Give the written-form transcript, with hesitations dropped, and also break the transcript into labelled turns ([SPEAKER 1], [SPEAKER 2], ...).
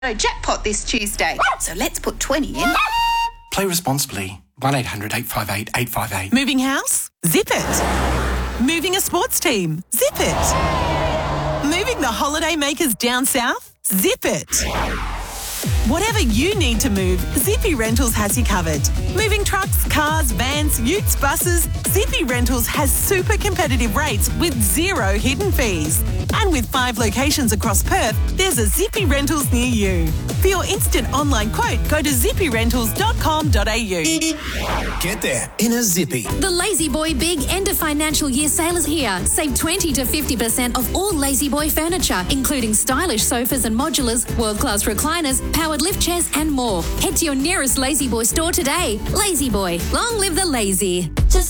[SPEAKER 1] jackpot this Tuesday, so let's put 20 in.
[SPEAKER 2] Play responsibly. 1-800-858-858.
[SPEAKER 3] Moving house? Zip it. Moving a sports team? Zip it. Moving the holiday makers down south? Zip it. Whatever you need to move, Zippy Rentals has you covered. Moving trucks, cars, vans, utes, buses, Zippy Rentals has super competitive rates with zero hidden fees. And with 5 locations across Perth, there's a Zippy Rentals near you. For your instant online quote, go to zippyrentals.com.au.
[SPEAKER 4] Get there in a Zippy.
[SPEAKER 5] The Lazy Boy Big End of Financial Year sale is here. Save 20 to 50% off all Lazy Boy furniture, including stylish sofas and modulars, world-class recliners, powered lift chairs and more. Head to your nearest Lazy Boy store today. Lazy Boy, long live the lazy.
[SPEAKER 6] Just